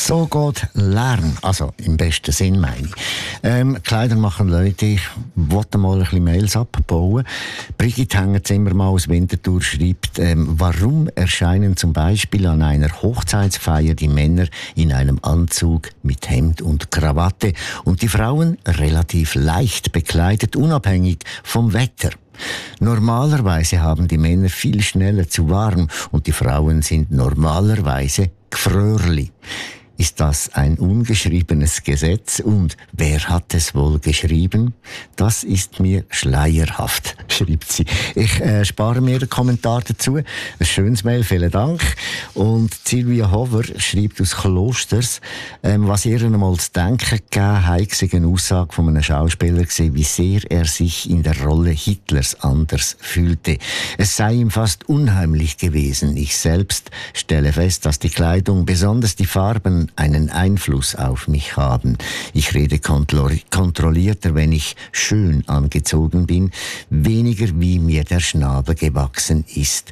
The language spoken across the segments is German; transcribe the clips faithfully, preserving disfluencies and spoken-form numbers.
So geht Lärm, also im besten Sinn meine ich. Ähm, Kleider machen Leute, ich wollte mal ein bisschen Mails abbauen. Brigitte Hängerzimmer mal aus Winterthur schreibt, ähm, warum erscheinen zum Beispiel an einer Hochzeitsfeier die Männer in einem Anzug mit Hemd und Krawatte und die Frauen relativ leicht bekleidet, unabhängig vom Wetter. Normalerweise haben die Männer viel schneller zu warm und die Frauen sind normalerweise Gfrörli. Ist das ein ungeschriebenes Gesetz? Und wer hat es wohl geschrieben? Das ist mir schleierhaft, schreibt sie. Ich äh, spare mir den Kommentar dazu. Ein schönes Mail, vielen Dank. Und Silvia Hover schreibt aus Klosters, ähm, was ihr einmal zu denken gegeben hat, sei eine Aussage von einem Schauspieler gewesen, wie sehr er sich in der Rolle Hitlers anders fühlte. Es sei ihm fast unheimlich gewesen. Ich selbst stelle fest, dass die Kleidung, besonders die Farben, einen Einfluss auf mich haben. Ich rede kontrollierter, wenn ich schön angezogen bin, weniger wie mir der Schnabel gewachsen ist.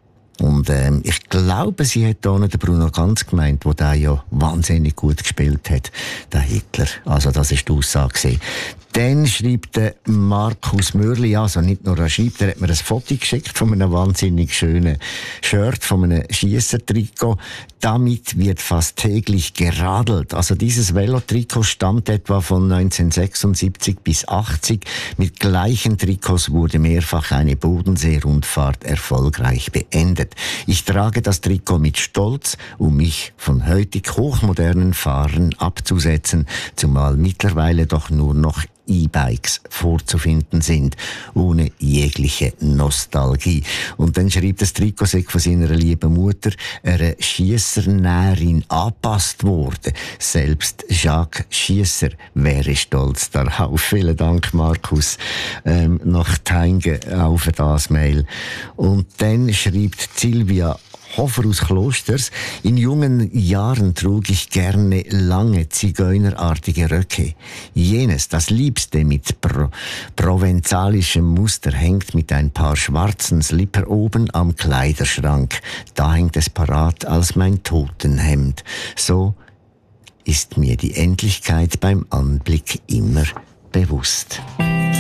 Und ähm, ich glaube, sie hat da nicht den Bruno Ganz gemeint, der da ja wahnsinnig gut gespielt hat, der Hitler. Also das ist die Aussage gewesen. Dann schreibt der Markus Mörli, also nicht nur er schreibt, er hat mir ein Foto geschickt von einem wahnsinnig schönen Shirt, von einem Schiessertrikot. Damit wird fast täglich geradelt. Also dieses Velotrikot stammt etwa von neunzehnhundertsechsundsiebzig bis achtzig. Mit gleichen Trikots wurde mehrfach eine Bodensee-Rundfahrt erfolgreich beendet. Ich trage das Trikot mit Stolz, um mich von heutig hochmodernen Fahrern abzusetzen, zumal mittlerweile doch nur noch E-Bikes vorzufinden sind, ohne jegliche Nostalgie. Und dann schreibt das Trikot sich von seiner lieben Mutter, einer Schiessernäherin angepasst worden. Selbst Jacques Schiesser wäre stolz darauf. Vielen Dank, Markus, ähm, nach Teinge auch für das Mail. Und dann schreibt Silvia Hofer aus Klosters, in jungen Jahren trug ich gerne lange zigeunerartige Röcke. Jenes, das Liebste mit pro- provenzalischem Muster, hängt mit ein paar schwarzen Slipper oben am Kleiderschrank. Da hängt es parat als mein Totenhemd. So ist mir die Endlichkeit beim Anblick immer bewusst.